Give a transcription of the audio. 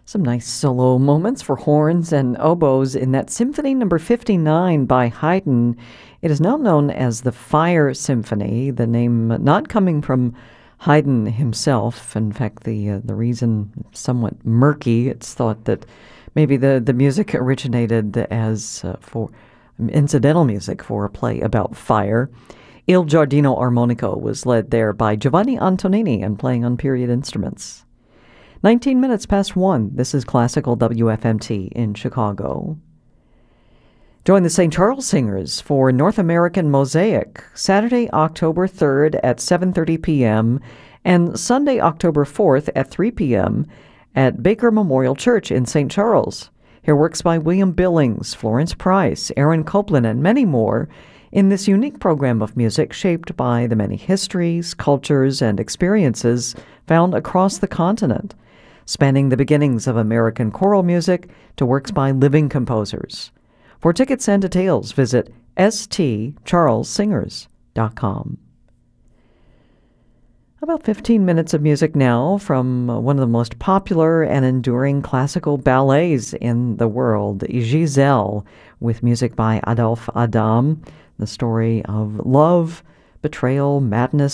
Some nice solo moments for horns and oboes in that Symphony Number 59 by Haydn. It is now known as the Fire Symphony, the name not coming from Haydn himself. In fact, the reason somewhat murky. It's thought that maybe the music originated as for incidental music for a play about fire. Il Giardino Armonico was led there by Giovanni Antonini and playing on period instruments. 19 minutes past 1. This is Classical WFMT in Chicago. Join the St. Charles Singers for North American Mosaic, Saturday, October 3rd at 7:30 p.m. and Sunday, October 4th at 3 p.m. at Baker Memorial Church in St. Charles. Hear works by William Billings, Florence Price, Aaron Copland, and many more in this unique program of music shaped by the many histories, cultures, and experiences found across the continent, spanning the beginnings of American choral music to works by living composers. For tickets and details, visit stcharlessingers.com. About 15 minutes of music now from one of the most popular and enduring classical ballets in the world, Giselle, with music by Adolphe Adam, the story of love, betrayal, madness,